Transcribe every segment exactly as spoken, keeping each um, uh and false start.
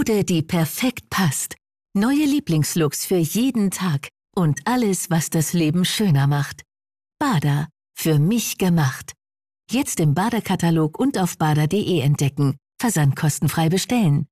Mode, die perfekt passt. Neue Lieblingslooks für jeden Tag und alles, was das Leben schöner macht. Bada, für mich gemacht. Jetzt im Bada-Katalog und auf bada punkt de entdecken. Versandkostenfrei bestellen.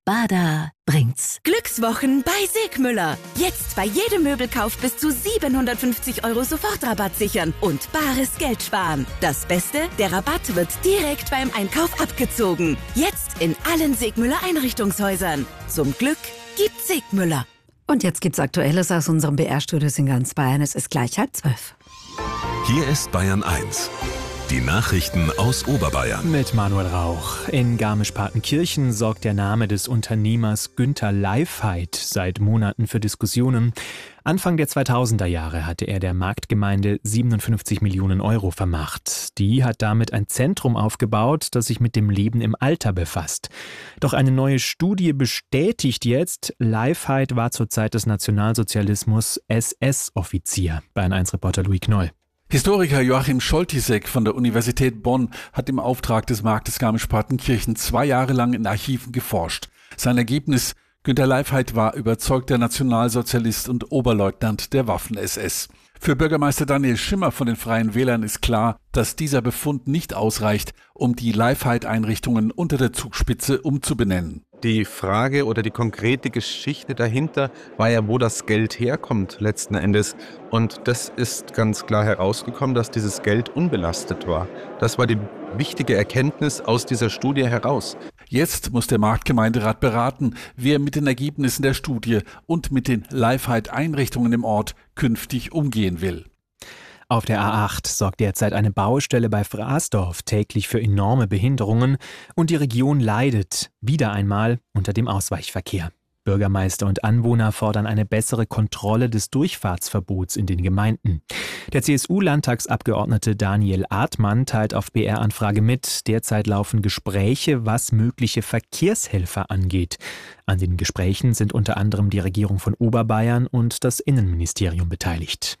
Bada bringt's. Glückswochen bei Segmüller. Jetzt bei jedem Möbelkauf bis zu siebenhundertfünfzig Euro Sofortrabatt sichern und bares Geld sparen. Das Beste, der Rabatt wird direkt beim Einkauf abgezogen. Jetzt in allen Segmüller Einrichtungshäusern. Zum Glück gibt's Segmüller. Und jetzt gibt's Aktuelles aus unserem B R-Studio in ganz Bayern. Es ist gleich halb zwölf. Hier ist Bayern eins. Die Nachrichten aus Oberbayern. Mit Manuel Rauch. In Garmisch-Partenkirchen sorgt der Name des Unternehmers Günther Leifheit seit Monaten für Diskussionen. Anfang der zweitausender Jahre hatte er der Marktgemeinde siebenundfünfzig Millionen Euro vermacht. Die hat damit ein Zentrum aufgebaut, das sich mit dem Leben im Alter befasst. Doch eine neue Studie bestätigt jetzt, Leifheit war zur Zeit des Nationalsozialismus S S-Offizier. Bayern eins Reporter Louis Knoll. Historiker Joachim Scholtisek von der Universität Bonn hat im Auftrag des Marktes Garmisch-Partenkirchen zwei Jahre lang in Archiven geforscht. Sein Ergebnis: Günther Leifheit war überzeugter Nationalsozialist und Oberleutnant der Waffen-S S. Für Bürgermeister Daniel Schimmer von den Freien Wählern ist klar, dass dieser Befund nicht ausreicht, um die Leifheit-Einrichtungen unter der Zugspitze umzubenennen. Die Frage oder die konkrete Geschichte dahinter war ja, wo das Geld herkommt letzten Endes. Und das ist ganz klar herausgekommen, dass dieses Geld unbelastet war. Das war die wichtige Erkenntnis aus dieser Studie heraus. Jetzt muss der Marktgemeinderat beraten, wie er mit den Ergebnissen der Studie und mit den Leifheit-Einrichtungen im Ort künftig umgehen will. Auf der A acht sorgt derzeit eine Baustelle bei Fraßdorf täglich für enorme Behinderungen und die Region leidet wieder einmal unter dem Ausweichverkehr. Bürgermeister und Anwohner fordern eine bessere Kontrolle des Durchfahrtsverbots in den Gemeinden. Der C S U-Landtagsabgeordnete Daniel Artmann teilt auf B R-Anfrage mit, derzeit laufen Gespräche, was mögliche Verkehrshelfer angeht. An den Gesprächen sind unter anderem die Regierung von Oberbayern und das Innenministerium beteiligt.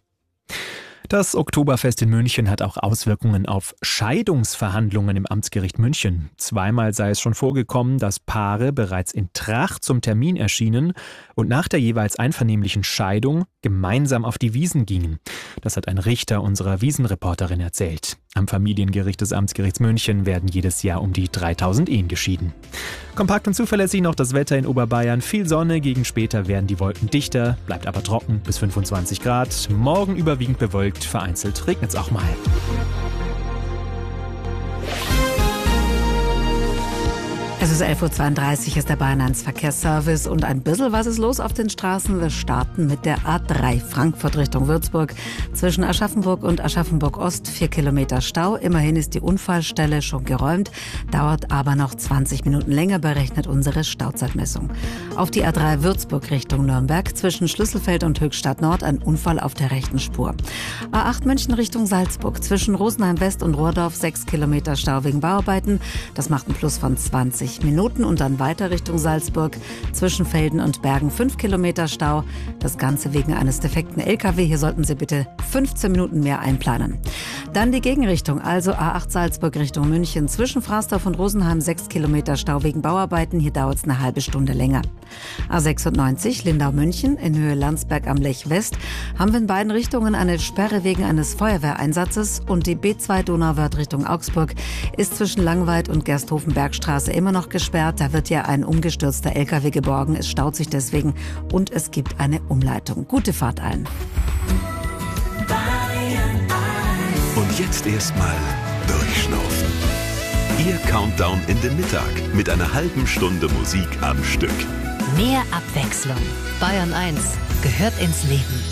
Das Oktoberfest in München hat auch Auswirkungen auf Scheidungsverhandlungen im Amtsgericht München. Zweimal sei es schon vorgekommen, dass Paare bereits in Tracht zum Termin erschienen und nach der jeweils einvernehmlichen Scheidung gemeinsam auf die Wiesn gingen. Das hat ein Richter unserer Wiesenreporterin erzählt. Am Familiengericht des Amtsgerichts München werden jedes Jahr um die dreitausend Ehen geschieden. Kompakt und zuverlässig noch das Wetter in Oberbayern. Viel Sonne, gegen später werden die Wolken dichter, bleibt aber trocken bis fünfundzwanzig Grad. Morgen überwiegend bewölkt, vereinzelt regnet es auch mal. Es ist elf Uhr zweiunddreißig, ist der Bayern eins Verkehrsservice und ein bisschen was ist los auf den Straßen. Wir starten mit der A drei Frankfurt Richtung Würzburg. Zwischen Aschaffenburg und Aschaffenburg-Ost vier Kilometer Stau. Immerhin ist die Unfallstelle schon geräumt, dauert aber noch zwanzig Minuten länger, berechnet unsere Stauzeitmessung. Auf die A drei Würzburg Richtung Nürnberg, zwischen Schlüsselfeld und Höchstadt Nord ein Unfall auf der rechten Spur. A acht München Richtung Salzburg, zwischen Rosenheim West und Rohrdorf sechs Kilometer Stau wegen Bauarbeiten. Das macht einen Plus von zwanzig Minuten und dann weiter Richtung Salzburg, zwischen Velden und Bergen fünf Kilometer Stau. Das Ganze wegen eines defekten L K W. Hier sollten Sie bitte fünfzehn Minuten mehr einplanen. Dann die Gegenrichtung, also A acht Salzburg Richtung München, zwischen Fraßdorf und Rosenheim sechs Kilometer Stau wegen Bauarbeiten. Hier dauert es eine halbe Stunde länger. A sechsundneunzig Lindau-München in Höhe Landsberg am Lech West haben wir in beiden Richtungen eine Sperre wegen eines Feuerwehreinsatzes und die B zwei Donauwörth Richtung Augsburg ist zwischen Langweid und Gersthofen-Bergstraße immer noch gesperrt. Da wird ja ein umgestürzter L K W geborgen. Es staut sich deswegen und es gibt eine Umleitung. Gute Fahrt allen. Und jetzt erstmal durchschnaufen. Ihr Countdown in den Mittag mit einer halben Stunde Musik am Stück. Mehr Abwechslung. Bayern eins gehört ins Leben.